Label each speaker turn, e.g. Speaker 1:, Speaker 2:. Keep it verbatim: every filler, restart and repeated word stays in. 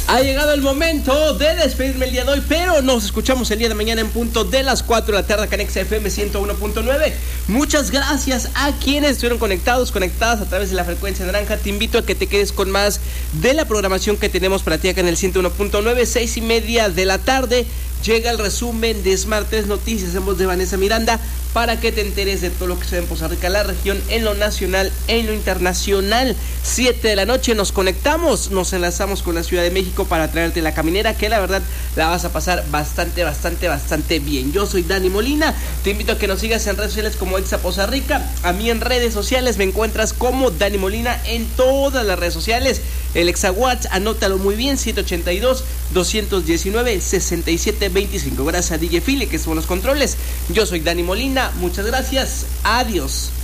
Speaker 1: Ha llegado el momento de despedirme el día de hoy, pero nos escuchamos el día de mañana en punto de las cuatro de la tarde acá en X F M ciento uno punto nueve. Muchas gracias a quienes estuvieron conectados, conectadas a través de la frecuencia naranja. Te invito a que te quedes con más de la programación que tenemos para ti acá en el ciento uno punto nueve. Seis y media de la tarde llega el resumen de Smart tres Noticias en voz de Vanessa Miranda, para que te enteres de todo lo que se ve en Poza Rica, la región, en lo nacional, en lo internacional. Siete de la noche nos conectamos, nos enlazamos con la Ciudad de México para traerte La Caminera, que la verdad la vas a pasar bastante, bastante, bastante bien. Yo soy Dani Molina, te invito a que nos sigas en redes sociales como Exa Poza Rica. A mí en redes sociales me encuentras como Dani Molina en todas las redes sociales. El Exawatts, anótalo muy bien, siete ocho dos, dos uno nueve, seis siete dos cinco. Gracias a D J Fili, que son los controles. Yo soy Dani Molina, muchas gracias, adiós.